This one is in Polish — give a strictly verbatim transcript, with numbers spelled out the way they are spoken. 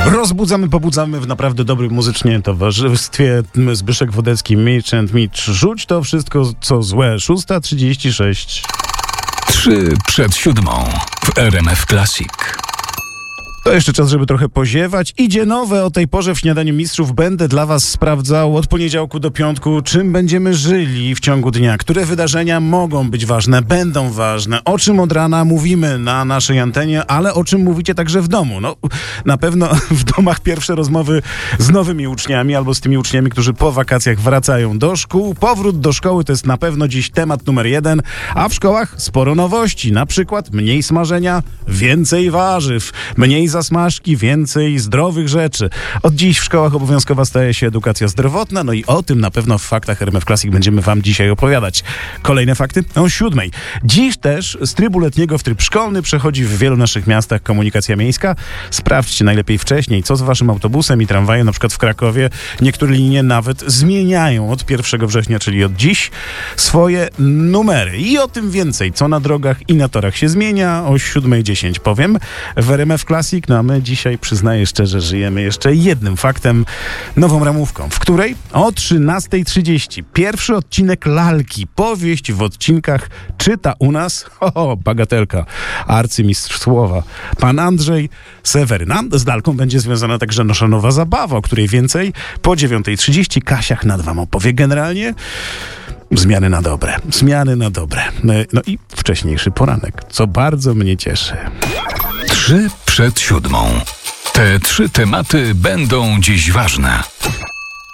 Rozbudzamy, pobudzamy w naprawdę dobrym muzycznie towarzystwie. Zbyszek Wodecki, Mitch and Mitch. Rzuć to wszystko, co złe. szósta trzydzieści sześć. Trzy przed siódmą w R M F Classic. To jeszcze czas, żeby trochę poziewać. Idzie nowe o tej porze w Śniadaniu Mistrzów. Będę dla was sprawdzał od poniedziałku do piątku, czym będziemy żyli w ciągu dnia. Które wydarzenia mogą być ważne, będą ważne. O czym od rana mówimy na naszej antenie, ale o czym mówicie także w domu. No, na pewno w domach pierwsze rozmowy z nowymi uczniami albo z tymi uczniami, którzy po wakacjach wracają do szkół. Powrót do szkoły to jest na pewno dziś temat numer jeden, a w szkołach sporo nowości. Na przykład mniej smażenia, więcej warzyw, mniej zasmażki, więcej zdrowych rzeczy. Od dziś w szkołach obowiązkowa staje się edukacja zdrowotna, no i o tym na pewno w faktach R M F Classic będziemy wam dzisiaj opowiadać. Kolejne fakty o siódmej. Dziś też z trybu letniego w tryb szkolny przechodzi w wielu naszych miastach komunikacja miejska. Sprawdźcie najlepiej wcześniej, co z waszym autobusem i tramwajem, na przykład w Krakowie. Niektóre linie nawet zmieniają od pierwszego września, czyli od dziś, swoje numery. I o tym więcej, co na drogach i na torach się zmienia. O siódma dziesięć powiem w R M F Classic. No a my dzisiaj, przyznaję szczerze, żyjemy jeszcze jednym faktem, nową ramówką, w której o trzynasta trzydzieści pierwszy odcinek Lalki, powieść w odcinkach, czyta u nas, o, bagatelka, arcymistrz słowa, pan Andrzej Seweryn. Z Lalką będzie związana także nasza nowa zabawa, o której więcej po dziewiąta trzydzieści. Kasia nad wam opowie. Generalnie zmiany na dobre, zmiany na dobre. No i wcześniejszy poranek, co bardzo mnie cieszy. Trzy przed siódmą. Te trzy tematy będą dziś ważne.